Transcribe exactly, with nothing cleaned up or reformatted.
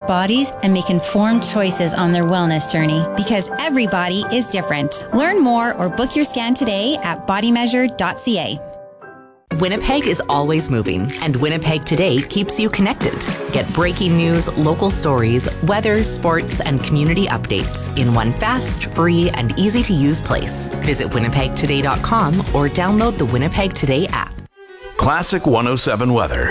bodies and make informed choices on their wellness journey, because everybody is different. Learn more or book your scan today at body measure dot c a. Winnipeg is always moving, and Winnipeg Today keeps you connected. Get breaking news, local stories, weather, sports, and community updates in one fast, free, and easy-to-use place. Visit winnipeg today dot com or download the Winnipeg Today app. Classic one oh seven weather.